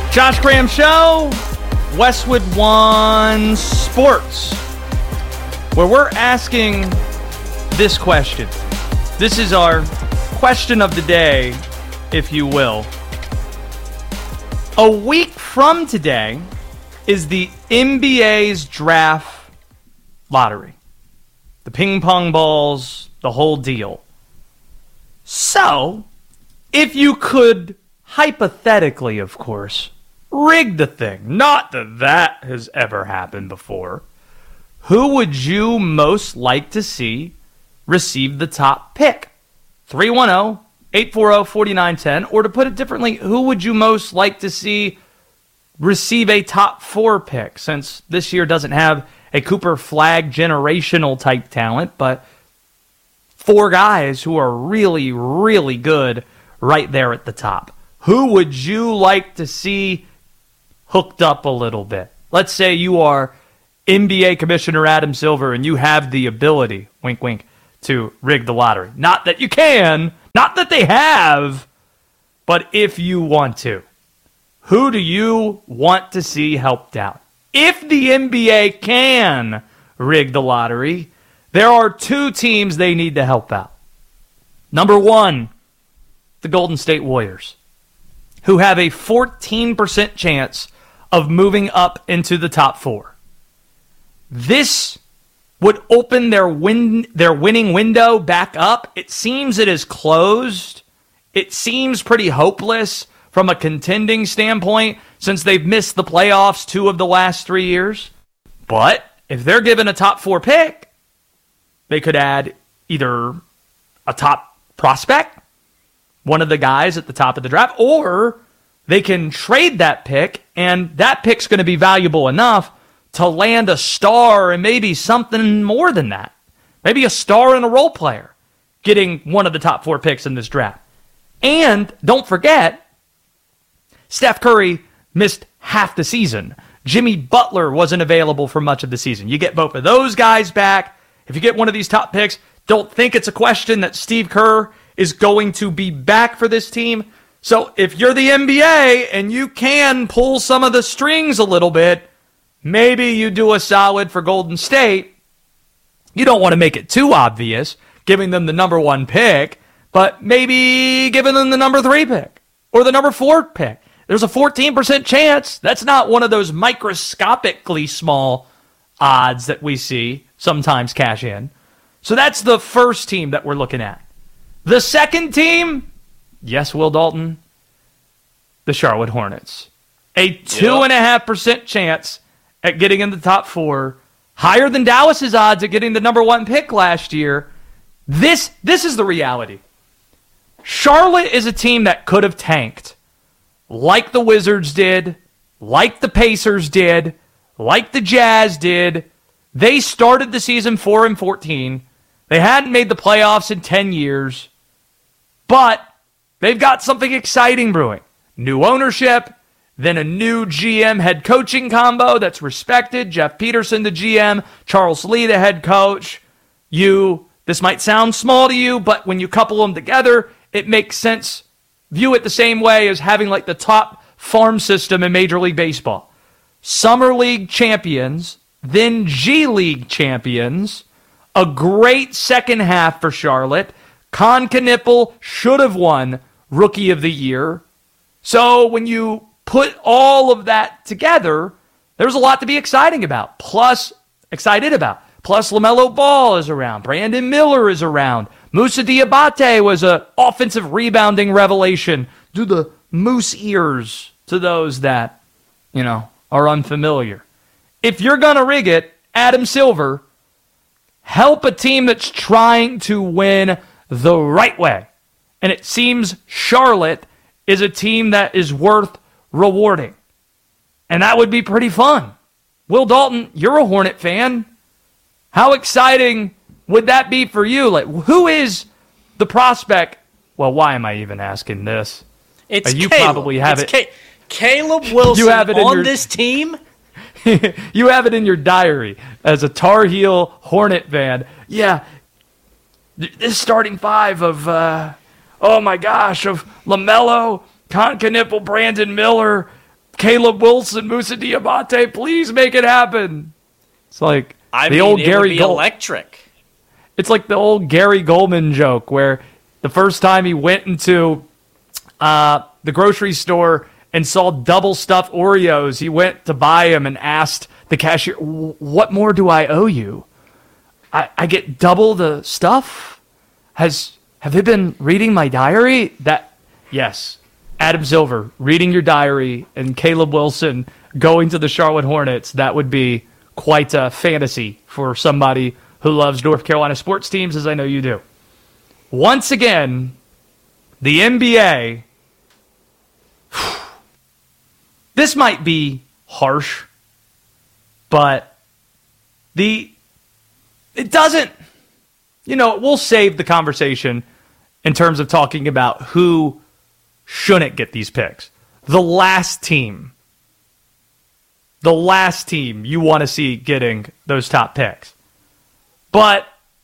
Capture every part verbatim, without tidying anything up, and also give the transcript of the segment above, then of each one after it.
Josh Graham Show, Westwood One Sports, where we're asking this question. This is our question of the day, if you will. A week from today is the N B A's draft lottery. The ping pong balls, the whole deal. So, if you could, hypothetically, of course, rig the thing, not that that has ever happened before, who would you most like to see receive the top pick? three one zero, eight four zero, four nine one zero. Or to put it differently, who would you most like to see receive a top four pick? Since this year doesn't have a Cooper Flagg generational type talent, but four guys who are really, really good right there at the top. Who would you like to see hooked up a little bit? Let's say you are N B A Commissioner Adam Silver and you have the ability, wink, wink, to rig the lottery. Not that you can, not that they have, but if you want to. Who do you want to see helped out? If the N B A can rig the lottery, there are two teams they need to help out. Number one, the Golden State Warriors, who have a fourteen percent chance of moving up into the top four. This would open their win their winning window back up. It seems it is closed. It seems pretty hopeless from a contending standpoint since they've missed the playoffs two of the last three years. But if they're given a top four pick, they could add either a top prospect, one of the guys at the top of the draft, or they can trade that pick, and that pick's going to be valuable enough to land a star and maybe something more than that. Maybe a star and a role player getting one of the top four picks in this draft. And don't forget, Steph Curry missed half the season. Jimmy Butler wasn't available for much of the season. You get both of those guys back. If you get one of these top picks, don't think it's a question that Steve Kerr is going to be back for this team. So if you're the N B A and you can pull some of the strings a little bit, maybe you do a solid for Golden State. You don't want to make it too obvious, giving them the number one pick, but maybe giving them the number three pick or the number four pick. There's a fourteen percent chance. That's not one of those microscopically small odds that we see sometimes cash in. So that's the first team that we're looking at. The second team, yes, Will Dalton, the Charlotte Hornets. A two point five percent chance at getting in the top four, higher than Dallas's odds at getting the number one pick last year. This, this is the reality. Charlotte is a team that could have tanked, like the Wizards did, like the Pacers did, like the Jazz did. They started the season four and fourteen. They hadn't made the playoffs in ten years, but they've got something exciting brewing. New ownership, then a new G M head coaching combo that's respected. Jeff Peterson, the G M, Charles Lee, the head coach. You, this might sound small to you, but when you couple them together, it makes sense. View it the same way as having like the top farm system in Major League Baseball. Summer League champions, then G League champions. A great second half for Charlotte. Con Knippel should have won Rookie of the Year. So when you put all of that together, there's a lot to be exciting about. Plus, excited about. Plus, LaMelo Ball is around. Brandon Miller is around. Moussa Diabate was an offensive rebounding revelation. Do the moose ears to those that, you know, are unfamiliar. If you're going to rig it, Adam Silver, help a team that's trying to win the right way. And it seems Charlotte is a team that is worth rewarding. And that would be pretty fun. Will Dalton, you're a Hornet fan. How exciting would that be for you? Like, who is the prospect? Well, why am I even asking this? It's uh, you Caleb. probably have it's it. Ca- Caleb Wilson you have it on your, this team? You have it in your diary as a Tar Heel Hornet fan. Yeah, this starting five of, uh, oh my gosh, of LaMelo, Con Knippel, Brandon Miller, Caleb Wilson, Musa Diamante, please make it happen. It's like I the mean, old it Gary would be Gold- electric. It's like the old Gary Goldman joke where the first time he went into uh, the grocery store and saw double stuffed Oreos, he went to buy them and asked the cashier, "What more do I owe you? I, I get double the stuff? Has have they been reading my diary?" That yes, Adam Silver reading your diary and Caleb Wilson going to the Charlotte Hornets. That would be quite a fantasy for somebody who loves North Carolina sports teams, as I know you do. Once again, the N B A. This might be harsh, but the it doesn't, you know, we'll save the conversation in terms of talking about who shouldn't get these picks. The last team, the last team you want to see getting those top picks. But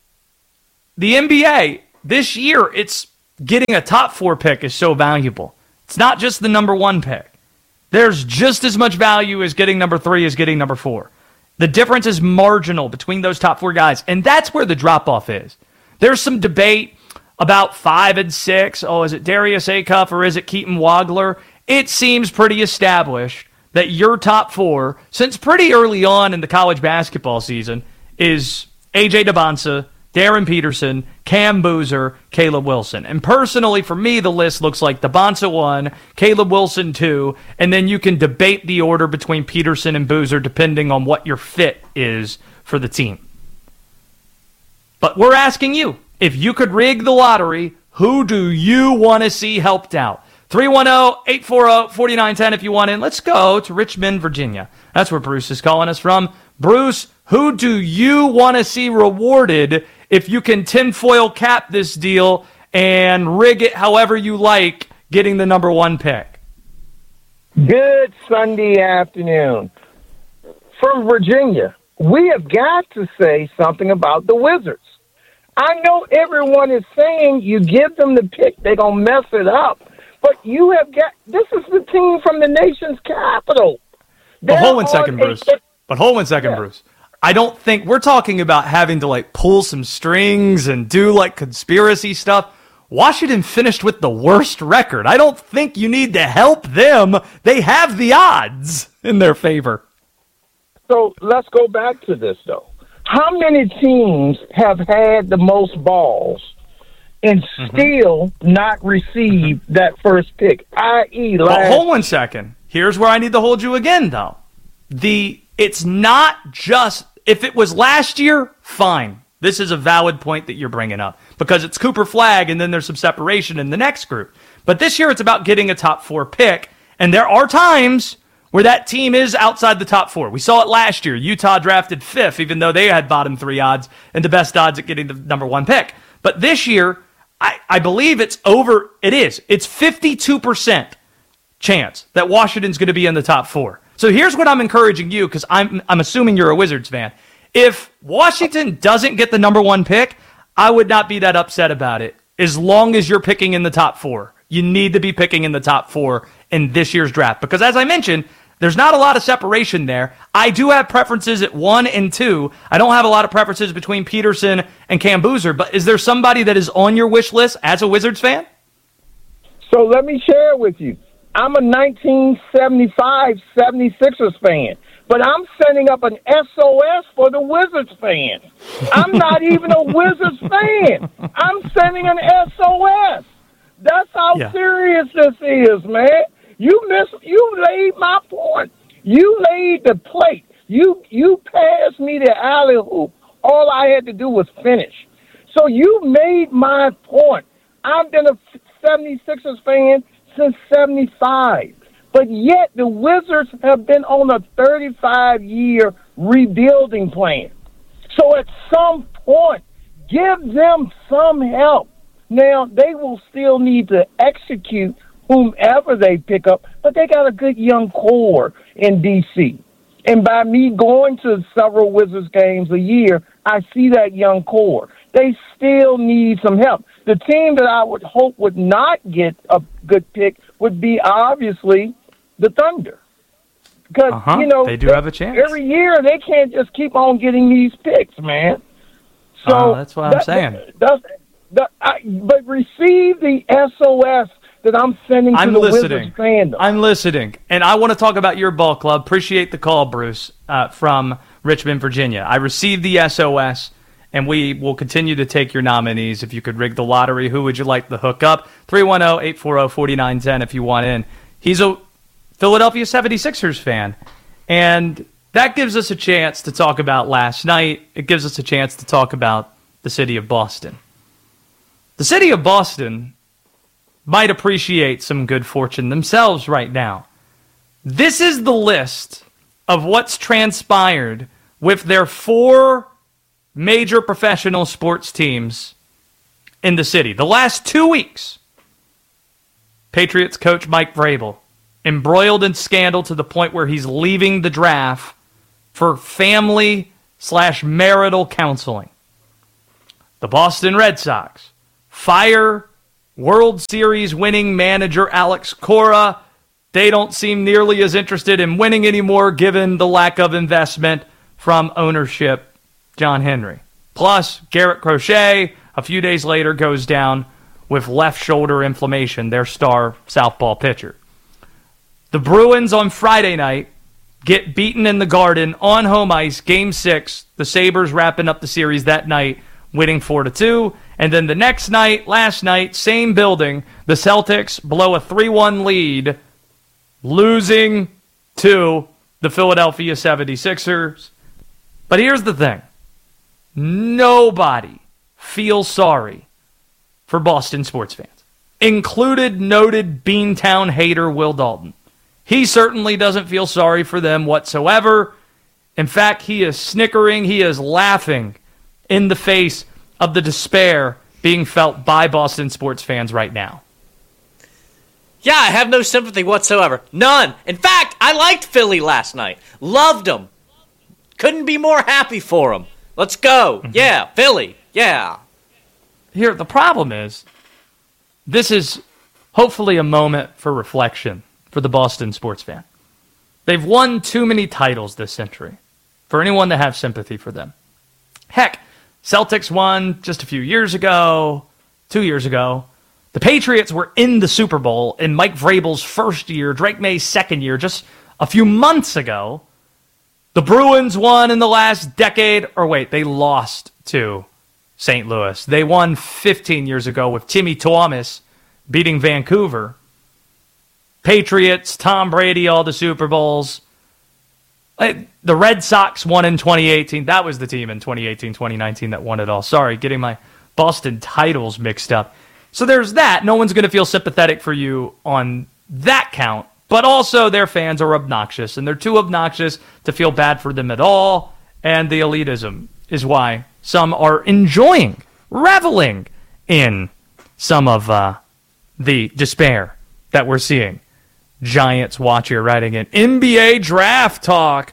the N B A, this year, it's getting a top four pick is so valuable. It's not just the number one pick. There's just as much value as getting number three as getting number four. The difference is marginal between those top four guys, and that's where the drop-off is. There's some debate about five and six. Oh, is it Darius Acuff or is it Keaton Wagler? It seems pretty established that your top four, since pretty early on in the college basketball season, is A J Debonsa, Darren Peterson, Cam Boozer, Caleb Wilson. And personally, for me, the list looks like Debonsa one, Caleb Wilson two, and then you can debate the order between Peterson and Boozer depending on what your fit is for the team. But we're asking you, if you could rig the lottery, who do you want to see helped out? three one zero, eight four zero, four nine one zero if you want in. Let's go to Richmond, Virginia. That's where Bruce is calling us from. Bruce, who do you want to see rewarded if you can tinfoil cap this deal and rig it however you like, getting the number one pick? Good Sunday afternoon. From Virginia, we have got to say something about the Wizards. I know everyone is saying you give them the pick, they're going to mess it up. But you have got, this is the team from the nation's capital. But hold one second, Bruce. But hold one second, yeah. Bruce. I don't think we're talking about having to like pull some strings and do like conspiracy stuff. Washington finished with the worst record. I don't think you need to help them. They have the odds in their favor. So let's go back to this, though. How many teams have had the most balls and mm-hmm. still not received that first pick, that is last... But hold one second. Here's where I need to hold you again, though. The It's not just... If it was last year, fine. This is a valid point that you're bringing up because it's Cooper Flagg and then there's some separation in the next group. But this year it's about getting a top four pick, and there are times where that team is outside the top four. We saw it last year. Utah drafted fifth, even though they had bottom three odds and the best odds at getting the number one pick. But this year, I, I believe it's over, it is. It's fifty-two percent chance that Washington's going to be in the top four. So here's what I'm encouraging you, because I'm I'm assuming you're a Wizards fan. If Washington doesn't get the number one pick, I would not be that upset about it. As long as you're picking in the top four. You need to be picking in the top four in this year's draft. Because as I mentioned, there's not a lot of separation there. I do have preferences at one and two. I don't have a lot of preferences between Peterson and Cam Boozer. But is there somebody that is on your wish list as a Wizards fan? So let me share with you. I'm a nineteen seventy-five seventy-sixers fan, but I'm setting up an S O S for the Wizards fan. I'm not even a Wizards fan. I'm sending an S O S. That's how yeah. serious this is, man. You miss. You laid my point. You laid the plate. You you passed me the alley hoop. All I had to do was finish. So you made my point. I've been a seventy-sixers fan since seventy-five. But yet the Wizards have been on a thirty-five year rebuilding plan. So at some point, give them some help. Now, they will still need to execute whomever they pick up, but they got a good young core in D C. And by me going to several Wizards games a year, I see that young core. They still need some help. The team that I would hope would not get a good pick would be obviously the Thunder. Because, uh-huh. you know, they do have a chance. Every year, they can't just keep on getting these picks, man. So uh, that's what I'm that, saying. That, that, that, I, but receive the S O S that I'm sending to I'm the listening. Wizards fandom. I'm listening. And I want to talk about your ball club. Appreciate the call, Bruce, uh, from Richmond, Virginia. I received the S O S, and we will continue to take your nominees. If you could rig the lottery, who would you like to hook up? three one zero, eight four zero, four nine one zero if you want in. He's a Philadelphia seventy-sixers fan, and that gives us a chance to talk about last night. It gives us a chance to talk about the city of Boston. The city of Boston might appreciate some good fortune themselves right now. This is the list of what's transpired with their four major professional sports teams in the city. The last two weeks, Patriots coach Mike Vrabel embroiled in scandal to the point where he's leaving the draft for family slash marital counseling. The Boston Red Sox fire World Series winning manager Alex Cora. They don't seem nearly as interested in winning anymore given the lack of investment from ownership John Henry. Plus, Garrett Crochet, a few days later, goes down with left shoulder inflammation, their star southpaw pitcher. The Bruins on Friday night get beaten in the Garden on home ice, game six. The Sabres wrapping up the series that night, winning four to two. And then the next night, last night, same building, the Celtics blow a three one lead, losing to the Philadelphia seventy-sixers. But here's the thing. Nobody feels sorry for Boston sports fans, included noted Beantown hater Will Dalton. He certainly doesn't feel sorry for them whatsoever. In fact, he is snickering, he is laughing in the face of the despair being felt by Boston sports fans right now. Yeah, I have no sympathy whatsoever. None. In fact, I liked Philly last night. Loved them. Couldn't be more happy for them. Let's go. Mm-hmm. Yeah, Philly. Yeah. Here, the problem is, this is hopefully a moment for reflection for the Boston sports fan. They've won too many titles this century for anyone to have sympathy for them. Heck, Celtics won just a few years ago, two years ago. The Patriots were in the Super Bowl in Mike Vrabel's first year, Drake May's second year, just a few months ago. The Bruins won in the last decade, or wait, they lost to Saint Louis. They won fifteen years ago with Timmy Thomas beating Vancouver. Patriots, Tom Brady, all the Super Bowls. The Red Sox won in twenty eighteen. That was the team in twenty eighteen, twenty nineteen that won it all. Sorry, getting my Boston titles mixed up. So there's that. No one's going to feel sympathetic for you on that count. But also their fans are obnoxious, and they're too obnoxious to feel bad for them at all. And the elitism is why some are enjoying, reveling in some of uh, the despair that we're seeing. Giants watcher writing in, N B A draft talk,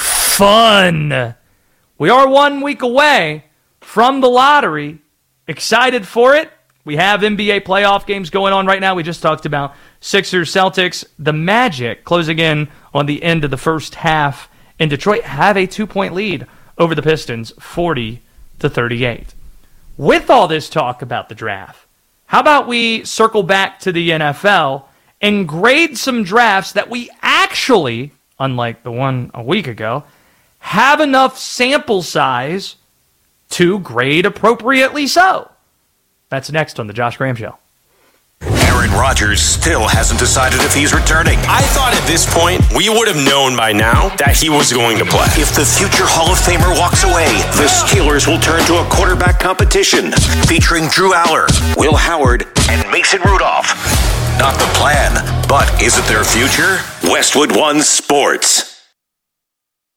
fun. We are one week away from the lottery. Excited for it. We have N B A playoff games going on right now. We just talked about Sixers, Celtics, the Magic closing in on the end of the first half. And Detroit have a two-point lead over the Pistons, forty to thirty-eight. With all this talk about the draft, how about we circle back to the N F L and grade some drafts that we actually, unlike the one a week ago, have enough sample size to grade appropriately so. That's next on The Josh Graham Show. Aaron Rodgers still hasn't decided if he's returning. I thought at this point we would have known by now that he was going to play. If the future Hall of Famer walks away, the Steelers will turn to a quarterback competition featuring Drew Aller, Will Howard, and Mason Rudolph. Not the plan, but is it their future? Westwood One Sports.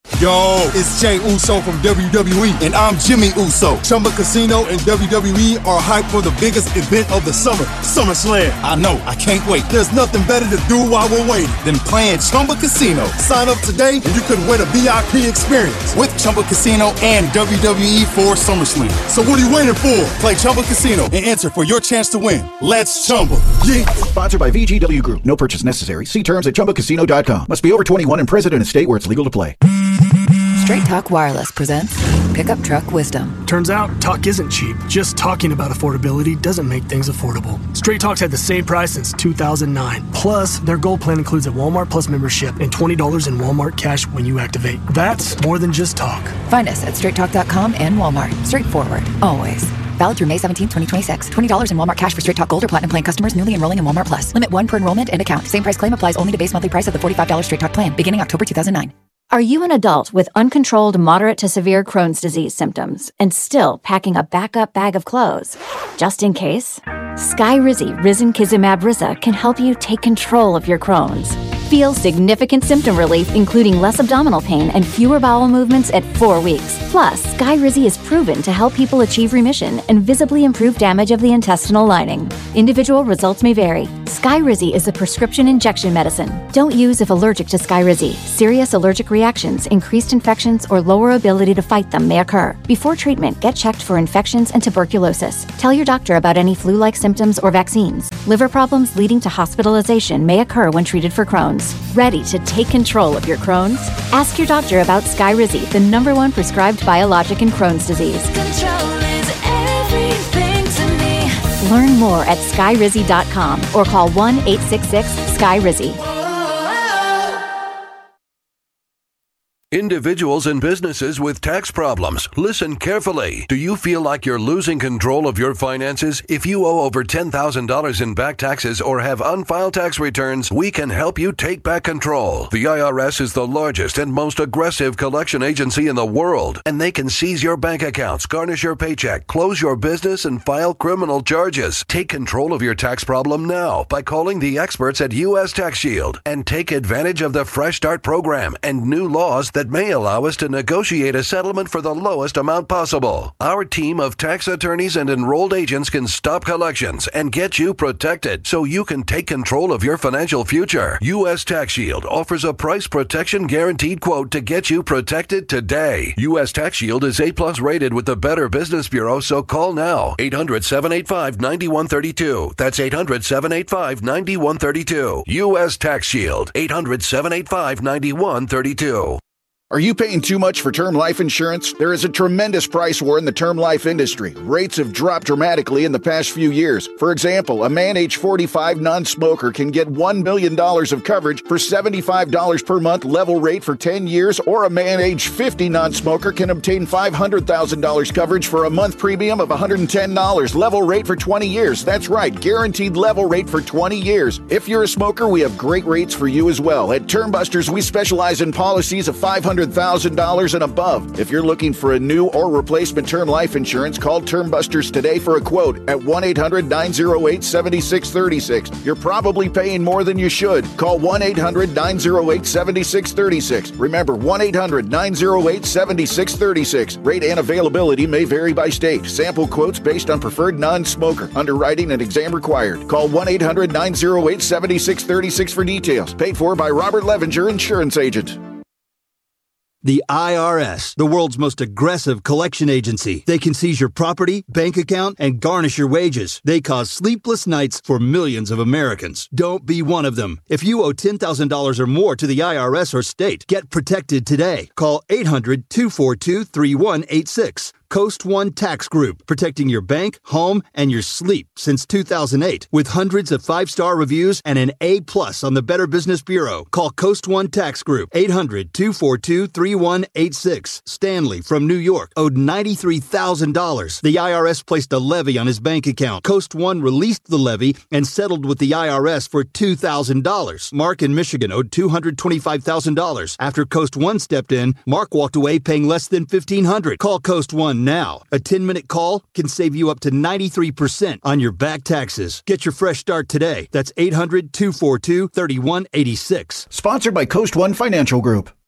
Yo, it's Jey Uso from W W E, and I'm Jimmy Uso. Chumba Casino and W W E are hyped for the biggest event of the summer, SummerSlam. I know, I can't wait. There's nothing better to do while we're waiting than playing Chumba Casino. Sign up today and you could win a V I P experience with Chumba Casino and W W E for SummerSlam. So what are you waiting for? Play Chumba Casino and enter for your chance to win. Let's Chumba. Yeah. Sponsored by V G W Group. No purchase necessary. See terms at chumba casino dot com. Must be over twenty-one and present in a state where it's legal to play. Straight Talk Wireless presents Pickup Truck Wisdom. Turns out, talk isn't cheap. Just talking about affordability doesn't make things affordable. Straight Talk's had the same price since two thousand nine. Plus, their Gold plan includes a Walmart Plus membership and twenty dollars in Walmart cash when you activate. That's more than just talk. Find us at straight talk dot com and Walmart. Straightforward, always. Valid through May seventeenth, twenty twenty-six. twenty dollars in Walmart cash for Straight Talk Gold or Platinum plan customers newly enrolling in Walmart Plus. Limit one per enrollment and account. Same price claim applies only to base monthly price of the forty-five dollars Straight Talk plan, beginning October two thousand nine. Are you an adult with uncontrolled moderate to severe Crohn's disease symptoms and still packing a backup bag of clothes? Just in case? Skyrizi Risankizumab Riza can help you take control of your Crohn's. Feel significant symptom relief, including less abdominal pain and fewer bowel movements at four weeks. Plus, Skyrizi is proven to help people achieve remission and visibly improve damage of the intestinal lining. Individual results may vary. Skyrizi is a prescription injection medicine. Don't use if allergic to Skyrizi. Serious allergic reactions, increased infections, or lower ability to fight them may occur. Before treatment, get checked for infections and tuberculosis. Tell your doctor about any flu-like symptoms or vaccines. Liver problems leading to hospitalization may occur when treated for Crohn's. Ready to take control of your Crohn's? Ask your doctor about Skyrizi, the number one prescribed biologic in Crohn's disease. Control is everything to me. Learn more at skyrizi dot com or call one eight six six Skyrizi. Individuals and businesses with tax problems, listen carefully. Do you feel like you're losing control of your finances? If you owe over ten thousand dollars in back taxes or have unfiled tax returns, we can help you take back control. The I R S is the largest and most aggressive collection agency in the world, and they can seize your bank accounts, garnish your paycheck, close your business, and file criminal charges. Take control of your tax problem now by calling the experts at U S Tax Shield and take advantage of the Fresh Start program and new laws that may allow us to negotiate a settlement for the lowest amount possible. Our team of tax attorneys and enrolled agents can stop collections and get you protected so you can take control of your financial future. U S Tax Shield offers a price protection guaranteed quote to get you protected today. U S Tax Shield is A plus rated with the Better Business Bureau, so call now. eight hundred, seven eight five, nine one three two. That's eight hundred, seven eight five, nine one three two. U S Tax Shield. eight hundred, seven eight five, nine one three two. Are you paying too much for term life insurance? There is a tremendous price war in the term life industry. Rates have dropped dramatically in the past few years. For example, a man age forty-five non-smoker can get one million dollars of coverage for seventy-five dollars per month level rate for ten years, or a man age fifty non-smoker can obtain five hundred thousand dollars coverage for a month premium of one hundred ten dollars level rate for twenty years. That's right, guaranteed level rate for twenty years. If you're a smoker, we have great rates for you as well. At Term Busters, we specialize in policies of five hundred thousand dollars and above. If you're looking for a new or replacement term life insurance, call Term Busters today for a quote at one eight hundred, nine oh eight, seven six three six. You're probably paying more than you should. Call one eight hundred, nine oh eight, seven six three six. Remember, one eight hundred, nine oh eight, seven six three six. Rate and availability may vary by state. Sample quotes based on preferred non-smoker. Underwriting and exam required. Call one eight hundred, nine oh eight, seven six three six for details. Paid for by Robert Levenger, Insurance Agent. The I R S, the world's most aggressive collection agency. They can seize your property, bank account, and garnish your wages. They cause sleepless nights for millions of Americans. Don't be one of them. If you owe ten thousand dollars or more to the I R S or state, get protected today. Call eight hundred, two four two, three one eight six. Coast One Tax Group, protecting your bank, home, and your sleep since two thousand eight. With hundreds of five-star reviews and an A plus on the Better Business Bureau. Call Coast One Tax Group, eight hundred, two four two, three one eight six. Stanley from New York owed ninety-three thousand dollars. The I R S placed a levy on his bank account. Coast One released the levy and settled with the I R S for two thousand dollars. Mark in Michigan owed two hundred twenty-five thousand dollars. After Coast One stepped in, Mark walked away paying less than fifteen hundred dollars. Call Coast One now. A ten-minute call can save you up to ninety-three percent on your back taxes. Get your fresh start today. That's eight hundred, two four two, three one eight six. Sponsored by Coast One Financial Group.